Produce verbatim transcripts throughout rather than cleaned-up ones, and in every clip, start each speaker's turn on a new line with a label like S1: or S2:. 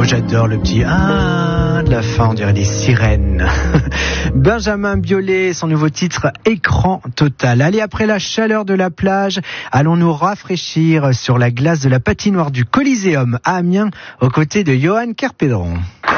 S1: j'adore le petit ah de la fin, on dirait des sirènes. Benjamin Biolay, son nouveau titre Écran total. Allez, après la chaleur de la plage, allons nous rafraîchir sur la glace de la patinoire du Coliseum à Amiens, aux côtés de Johan Kerpedron.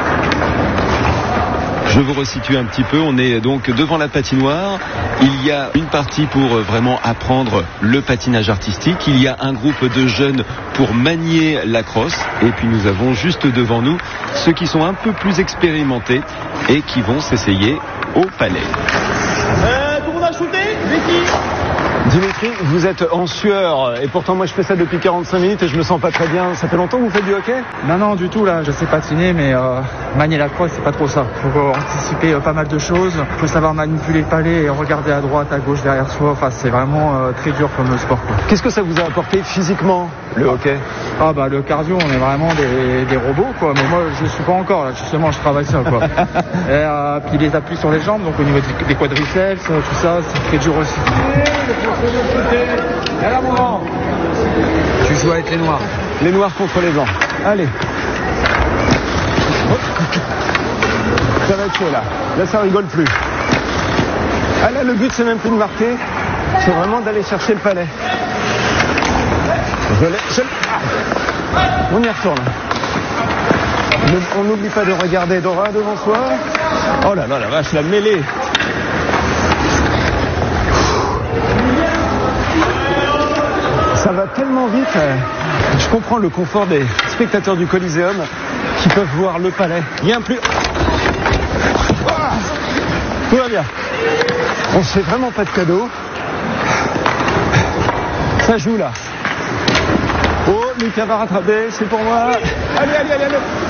S2: Je vous resitue un petit peu, on est donc devant la patinoire. Il y a une partie pour vraiment apprendre le patinage artistique. Il y a un groupe de jeunes pour manier la crosse. Et puis nous avons juste devant nous ceux qui sont un peu plus expérimentés et qui vont s'essayer au palais.
S3: Euh, tout le monde a shooté, Vicky ?
S2: Dimitri, vous êtes en sueur et pourtant moi je fais ça depuis quarante-cinq minutes et je me sens pas très bien. Ça fait longtemps que vous faites du hockey ?
S4: Non, non, du tout là, je sais patiner mais euh, manier la crosse c'est pas trop ça. Il faut anticiper euh, pas mal de choses, il faut savoir manipuler le palais et regarder à droite, à gauche, derrière soi. Enfin c'est vraiment euh, très dur comme sport quoi.
S2: Qu'est-ce que ça vous a apporté physiquement le hockey ?
S4: Ah bah le cardio on est vraiment des, des robots quoi, mais moi je suis pas encore là, justement je travaille ça quoi. Et euh, puis les appuis sur les jambes, donc au niveau des quadriceps, tout ça c'est très dur aussi.
S1: Tu joues avec les noirs.
S2: Les noirs contre les blancs. Allez. Ça va être chaud là. Là ça rigole plus. Ah là le but c'est même plus de marquer, c'est vraiment d'aller chercher le palais. Je l'ai, je l'ai. On y retourne. On n'oublie pas de regarder Dora devant soi. Oh là là la vache, la mêlée. Ça va tellement vite. Je comprends le confort des spectateurs du Coliseum qui peuvent voir le palais bien plus. Tout va bien. On se fait vraiment pas de cadeaux. Ça joue là. Oh, Lucas va rattraper, c'est pour moi. Allez, allez, allez, allez.